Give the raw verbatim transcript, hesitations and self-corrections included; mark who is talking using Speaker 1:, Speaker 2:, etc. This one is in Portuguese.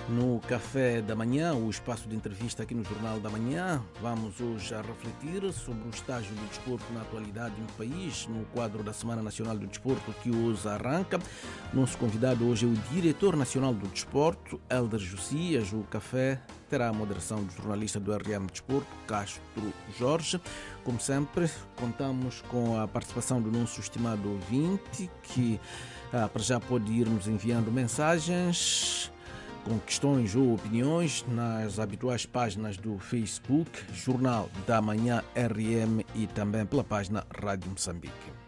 Speaker 1: No Café da Manhã, o espaço de entrevista aqui no Jornal da Manhã, vamos hoje a refletir sobre o estágio do desporto na atualidade no país, no quadro da Semana Nacional do Desporto que hoje arranca. Nosso convidado hoje é o Diretor Nacional do Desporto, Hélder Josias. O café terá a moderação do jornalista do R M Desporto, Castro Jorge. Como sempre, contamos com a participação do nosso estimado ouvinte, que ah, para já pode ir nos enviando mensagens com questões ou opiniões nas habituais páginas do Facebook, Jornal da Manhã R M e também pela página Rádio Moçambique.